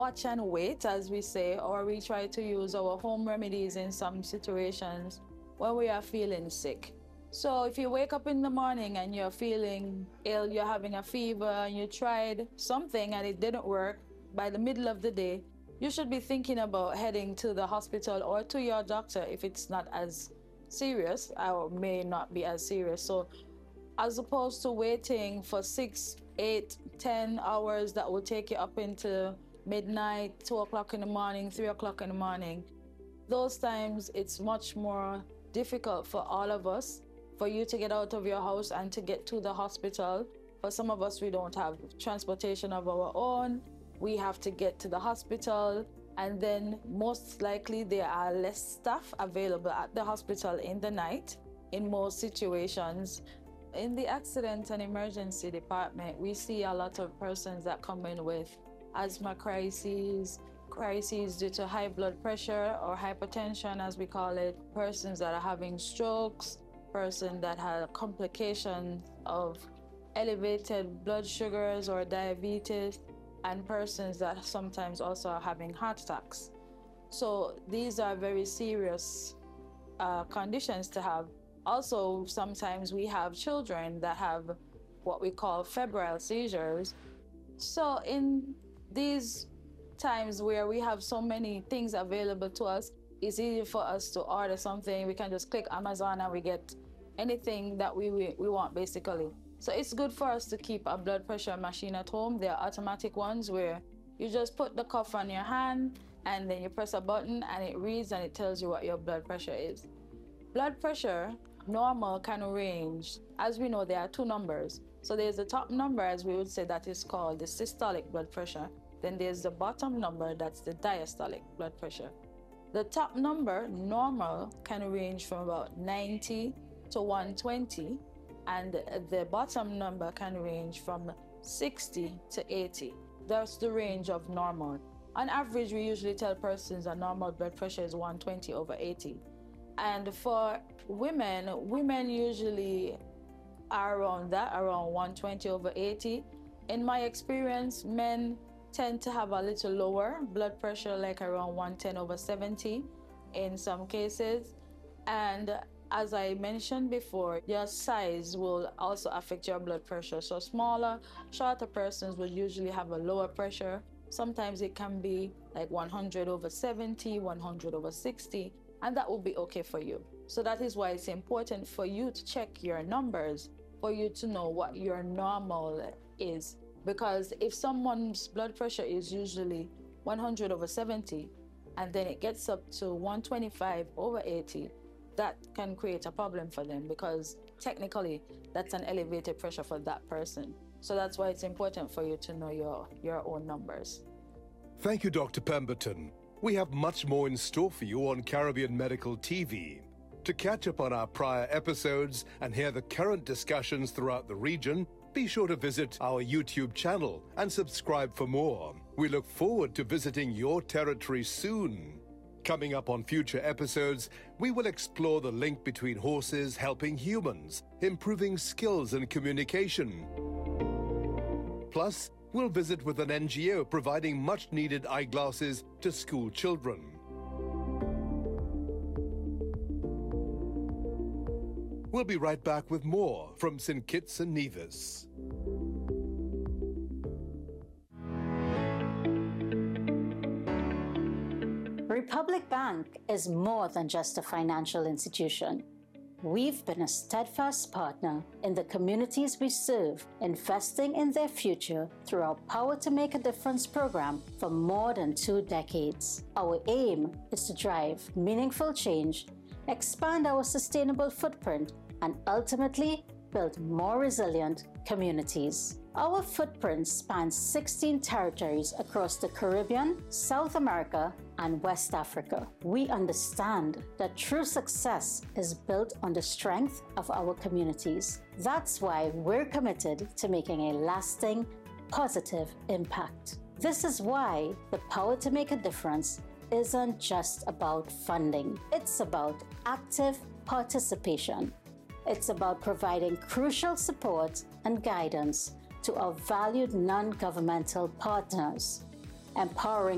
watch and wait, as we say, or we try to use our home remedies in some situations when we are feeling sick. So if you wake up in the morning and you're feeling ill, you're having a fever, and you tried something and it didn't work, by the middle of the day, you should be thinking about heading to the hospital or to your doctor if it's not as serious or may not be as serious. So as opposed to waiting for 6, 8, 10 hours that will take you up into midnight, 2 o'clock in the morning, 3 o'clock in the morning, those times it's much more difficult for all of us, for you to get out of your house and to get to the hospital. For some of us, we don't have transportation of our own. We have to get to the hospital, and then most likely there are less staff available at the hospital in the night in most situations. In the accident and emergency department, we see a lot of persons that come in with asthma crises due to high blood pressure or hypertension, as we call it, persons that are having strokes, persons that have complications of elevated blood sugars or diabetes, and persons that sometimes also are having heart attacks. So these are very serious conditions to have. Also, sometimes we have children that have what we call febrile seizures. So in these times where we have so many things available to us, it's easy for us to order something. We can just click Amazon and we get anything that we want, basically. So it's good for us to keep a blood pressure machine at home. There are automatic ones where you just put the cuff on your hand and then you press a button and it reads and it tells you what your blood pressure is. Blood pressure, normal, can range. As we know, there are 2 numbers. So there's the top number, as we would say, that is called the systolic blood pressure. Then there's the bottom number, that's the diastolic blood pressure. The top number, normal, can range from about 90 to 120, and the bottom number can range from 60 to 80. That's the range of normal. On average, we usually tell persons that normal blood pressure is 120 over 80. And for women usually are around that, around 120 over 80. In my experience, men tend to have a little lower blood pressure, like around 110 over 70 in some cases. And as I mentioned before, your size will also affect your blood pressure. So smaller, shorter persons will usually have a lower pressure. Sometimes it can be like 100 over 70, 100 over 60, and that will be okay for you. So that is why it's important for you to check your numbers, for you to know what your normal is. Because if someone's blood pressure is usually 100 over 70, and then it gets up to 125 over 80, that can create a problem for them, because technically that's an elevated pressure for that person. So that's why it's important for you to know your own numbers. Thank you, Dr. Pemberton. We have much more in store for you on Caribbean Medical TV. To catch up on our prior episodes and hear the current discussions throughout the region, be sure to visit our YouTube channel and subscribe for more. We look forward to visiting your territory soon. Coming up on future episodes, we will explore the link between horses helping humans, improving skills and communication. Plus, we'll visit with an NGO providing much-needed eyeglasses to school children. We'll be right back with more from St. Kitts and Nevis. Republic Bank is more than just a financial institution. We've been a steadfast partner in the communities we serve, investing in their future through our Power to Make a Difference program for more than 2 decades. Our aim is to drive meaningful change, expand our sustainable footprint, and ultimately build more resilient communities. Our footprint spans 16 territories across the Caribbean, South America, and West Africa. We understand that true success is built on the strength of our communities. That's why we're committed to making a lasting, positive impact. This is why the Power to Make a Difference isn't just about funding. It's about active participation. It's about providing crucial support and guidance to our valued non-governmental partners, empowering